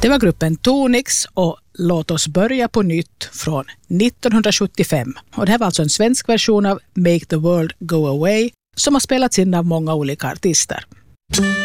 Det var gruppen Tonix och Låt oss börja på nytt från 1975. Och det här var alltså en svensk version av Make the World Go Away som har spelats in av många olika artister.